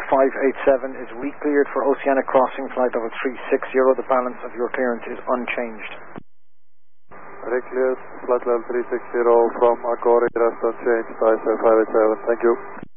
587 is re-cleared for Oceanic Crossing flight level 360. The balance of your clearance is unchanged. Re-cleared, flight level 360 from Accor, rest unchanged, ISF 587, thank you.